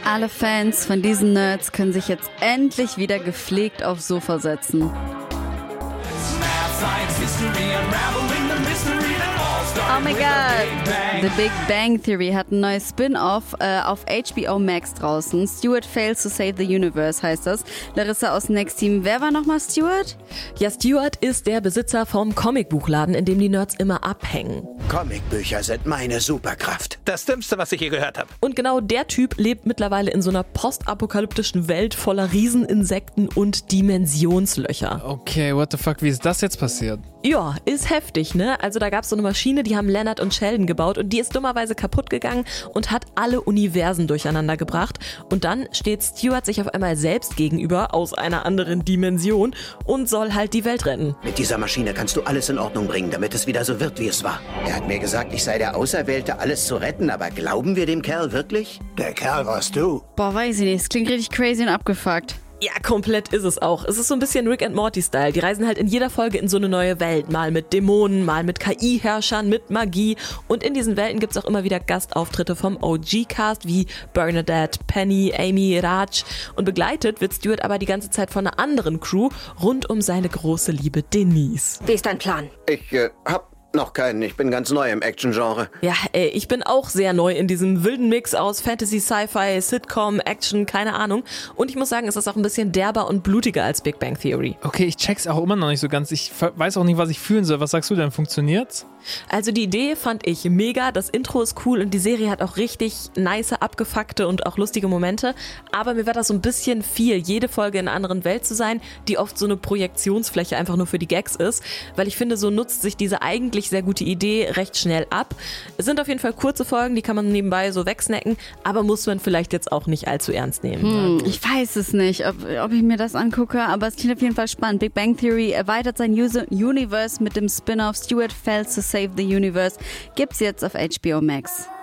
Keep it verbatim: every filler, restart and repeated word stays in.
Alle Fans von diesen Nerds können sich jetzt endlich wieder gepflegt aufs Sofa setzen. Oh my God! The Big Bang Theory hat ein neues Spin-Off äh, auf H B O Max draußen. Stuart fails to save the universe heißt das. Larissa aus dem Next Team. Wer war nochmal Stuart? Ja, Stuart ist der Besitzer vom Comicbuchladen, in dem die Nerds immer abhängen. Comicbücher sind meine Superkraft. Das Dümmste, was ich je gehört habe. Und genau der Typ lebt mittlerweile in so einer postapokalyptischen Welt voller Rieseninsekten und Dimensionslöcher. Okay, what the fuck, wie ist das jetzt passiert? Ja, ist heftig, ne? Also da gab es so eine Maschine, die haben Leonard und Sheldon gebaut und die ist dummerweise kaputt gegangen und hat alle Universen durcheinander gebracht. Und dann steht Stuart sich auf einmal selbst gegenüber aus einer anderen Dimension und soll halt die Welt retten. Mit dieser Maschine kannst du alles in Ordnung bringen, damit es wieder so wird, wie es war. Er hat mir gesagt, ich sei der Auserwählte, alles zu retten, aber glauben wir dem Kerl wirklich? Der Kerl warst du. Boah, weiß ich nicht. Es klingt richtig crazy und abgefuckt. Ja, komplett ist es auch. Es ist so ein bisschen Rick and Morty-Style. Die reisen halt in jeder Folge in so eine neue Welt. Mal mit Dämonen, mal mit K I-Herrschern, mit Magie. Und in diesen Welten gibt's auch immer wieder Gastauftritte vom O G-Cast wie Bernadette, Penny, Amy, Raj. Und begleitet wird Stuart aber die ganze Zeit von einer anderen Crew rund um seine große Liebe Denise. Wie ist dein Plan? Ich äh, hab noch keinen. Ich bin ganz neu im Action-Genre. Ja, ey, ich bin auch sehr neu in diesem wilden Mix aus Fantasy, Sci-Fi, Sitcom, Action, keine Ahnung. Und ich muss sagen, es ist auch ein bisschen derber und blutiger als Big Bang Theory. Okay, ich check's auch immer noch nicht so ganz. Ich weiß auch nicht, was ich fühlen soll. Was sagst du denn? Funktioniert's? Also die Idee fand ich mega, das Intro ist cool und die Serie hat auch richtig nice, abgefuckte und auch lustige Momente, aber mir war das so ein bisschen viel, jede Folge in einer anderen Welt zu sein, die oft so eine Projektionsfläche einfach nur für die Gags ist, weil ich finde, so nutzt sich diese eigentlich sehr gute Idee recht schnell ab. Es sind auf jeden Fall kurze Folgen, die kann man nebenbei so wegsnacken, aber muss man vielleicht jetzt auch nicht allzu ernst nehmen. Hm, ich weiß es nicht, ob, ob ich mir das angucke, aber es klingt auf jeden Fall spannend. Big Bang Theory erweitert sein User Universe mit dem Spin-off Stuart fails to save the universe. Gibt's jetzt auf H B O Max.